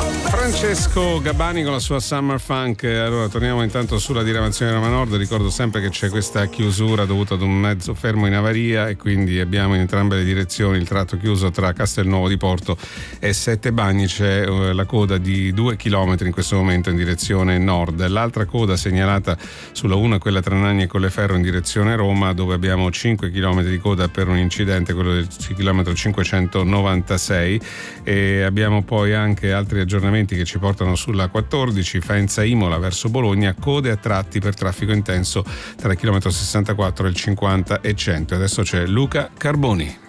Francesco Gabbani con la sua Summer Funk. Allora torniamo intanto sulla diramazione Roma Nord. Ricordo sempre che c'è questa chiusura dovuta ad un mezzo fermo in avaria e quindi abbiamo in entrambe le direzioni il tratto chiuso tra Castelnuovo di Porto e Sette Bagni. C'è la coda di 2 chilometri in questo momento in direzione nord. L'altra coda segnalata sulla 1 è quella tra Nagni e Colleferro in direzione Roma, dove abbiamo 5 chilometri di coda per un incidente, quello del chilometro 596, e abbiamo poi anche altri aggiornamenti che ci portano sulla 14 Faenza Imola verso Bologna, code a tratti per traffico intenso tra il chilometro 64 e il 50 e 100. Adesso c'è Luca Carboni.